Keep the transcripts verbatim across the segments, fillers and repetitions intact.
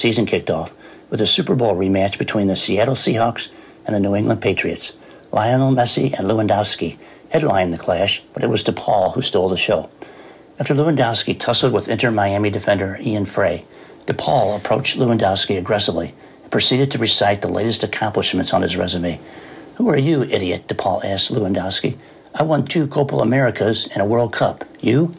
season kicked off with a Super Bowl rematch between the Seattle Seahawks and the New England Patriots. Lionel Messi and Lewandowski headlined the clash, but it was DePaul who stole the show. After Lewandowski tussled with Inter Miami defender Ian Frey, DePaul approached Lewandowski aggressively and proceeded to recite the latest accomplishments on his resume. "Who are you, idiot?" DePaul asked Lewandowski. "I won two Copa Americas and a World Cup. You?"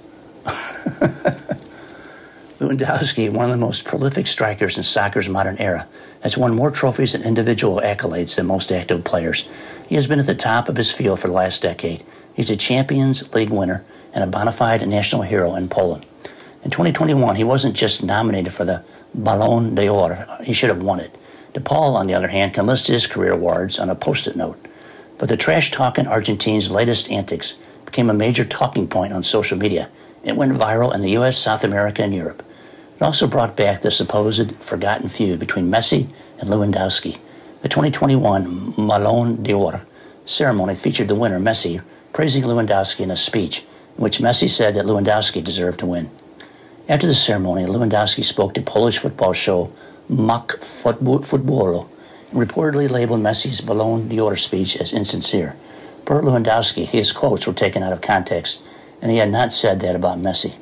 Lewandowski, one of the most prolific strikers in soccer's modern era, has won more trophies and individual accolades than most active players. He has been at the top of his field for the last decade. He's a Champions League winner and a bona fide national hero in Poland. In twenty twenty-one, he wasn't just nominated for the Ballon d'Or, he should have won it. DePaul, on the other hand, can list his career awards on a post-it note. But the trash-talking Argentine's latest antics became a major talking point on social media. It went viral in the U S, South America, and Europe. It also brought back the supposed forgotten feud between Messi and Lewandowski. The twenty twenty-one Ballon d'Or ceremony featured the winner, Messi, praising Lewandowski in a speech in which Messi said that Lewandowski deserved to win. After the ceremony, Lewandowski spoke to Polish football show Mach Futbolu and reportedly labeled Messi's Ballon d'Or speech as insincere. Per Lewandowski, his quotes were taken out of context, and he had not said that about Messi.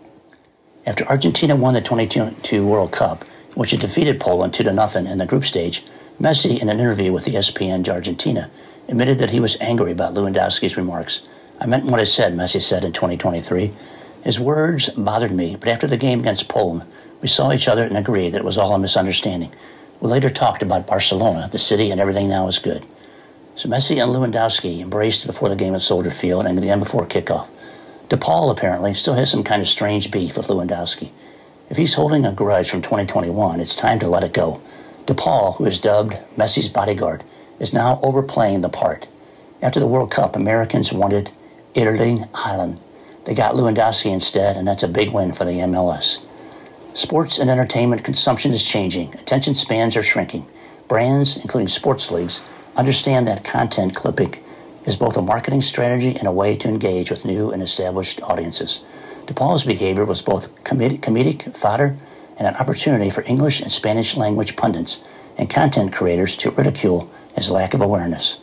After Argentina won the twenty twenty-two World Cup, which it defeated Poland two to nothing in the group stage, Messi, in an interview with E S P N Argentina, admitted that he was angry about Lewandowski's remarks. "I meant what I said," Messi said in twenty twenty-three. "His words bothered me, but after the game against Poland, we saw each other and agreed that it was all a misunderstanding. We later talked about Barcelona, the city, and everything now is good." So Messi and Lewandowski embraced before the game at Soldier Field and again before kickoff. DePaul apparently still has some kind of strange beef with Lewandowski. If he's holding a grudge from twenty twenty-one, it's time to let it go. DePaul, who is dubbed Messi's bodyguard, is now overplaying the part. After the World Cup, Americans wanted Erling Haaland. They got Lewandowski instead, and that's a big win for the M L S. Sports and entertainment consumption is changing. Attention spans are shrinking. Brands, including sports leagues, understand that content clipping is both a marketing strategy and a way to engage with new and established audiences. DePaul's behavior was both comedic, comedic fodder and an opportunity for English and Spanish language pundits and content creators to ridicule his lack of awareness.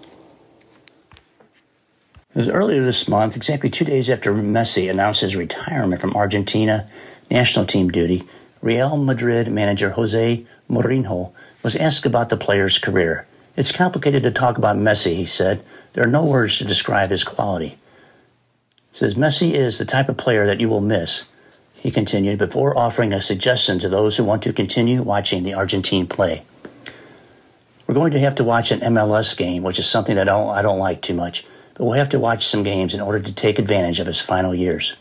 It was earlier this month, exactly two days after Messi announced his retirement from Argentina national team duty, Real Madrid manager Jose Mourinho was asked about the player's career. "It's complicated to talk about Messi," he said. "There are no words to describe his quality." He says, "Messi is the type of player that you will miss," he continued, before offering a suggestion to those who want to continue watching the Argentine play. "We're going to have to watch an M L S game, which is something that I don't, I don't like too much, but we'll have to watch some games in order to take advantage of his final years."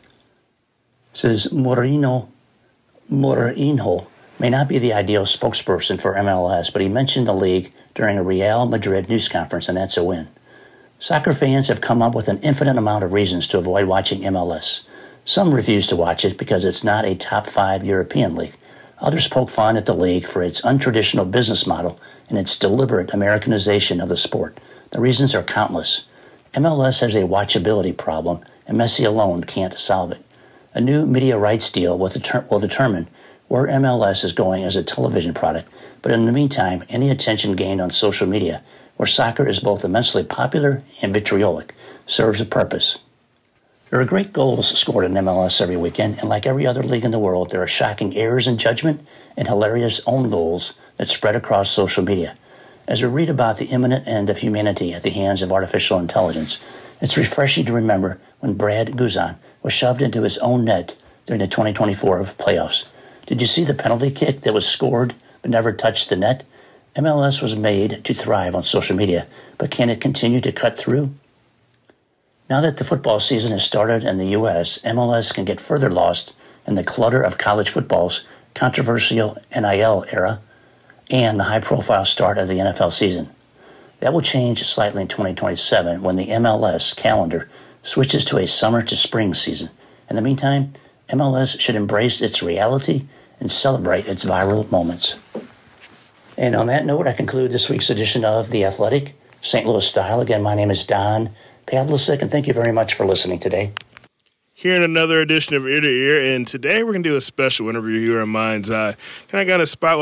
Says Mourinho, Mourinho may not be the ideal spokesperson for M L S, but he mentioned the league during a Real Madrid news conference, and that's a win. Soccer fans have come up with an infinite amount of reasons to avoid watching M L S. Some refuse to watch it because it's not a top five European league. Others poke fun at the league for its untraditional business model and its deliberate Americanization of the sport. The reasons are countless. M L S has a watchability problem, and Messi alone can't solve it. A new media rights deal will, deter- will determine where M L S is going as a television product, but in the meantime, any attention gained on social media, where soccer is both immensely popular and vitriolic, serves a purpose. There are great goals scored in M L S every weekend, and like every other league in the world, there are shocking errors in judgment and hilarious own goals that spread across social media. As we read about the imminent end of humanity at the hands of artificial intelligence, it's refreshing to remember when Brad Guzan was shoved into his own net during the twenty twenty-four playoffs. Did you see the penalty kick that was scored but never touched the net? M L S was made to thrive on social media, but can it continue to cut through? Now that the football season has started in the U S, M L S can get further lost in the clutter of college football's controversial N I L era and the high-profile start of the N F L season. That will change slightly in twenty twenty-seven when the M L S calendar switches to a summer to spring season. In the meantime, M L S should embrace its reality and celebrate its viral moments. And on that note, I conclude this week's edition of The Athletic, Saint Louis Style. Again, my name is Don Pavlicek, and thank you very much for listening today. here in another edition of Ear to Ear, and today we're going to do a special interview here on Mind's Eye. Kind of got a spotlight